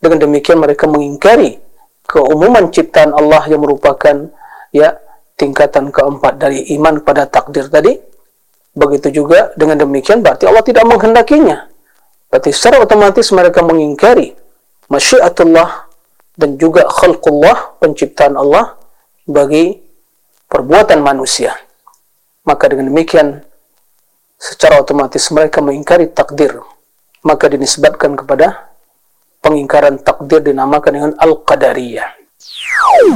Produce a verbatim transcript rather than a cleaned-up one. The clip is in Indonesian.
Dengan demikian mereka mengingkari keumuman ciptaan Allah yang merupakan ya tingkatan keempat dari iman pada takdir tadi. Begitu juga dengan demikian berarti Allah tidak menghendakinya. Berarti secara otomatis mereka mengingkari masyiatullah dan juga khalqullah, penciptaan Allah bagi perbuatan manusia. Maka dengan demikian secara otomatis mereka mengingkari takdir. Maka dinisbatkan kepada pengingkaran takdir dinamakan dengan al-qadariyah.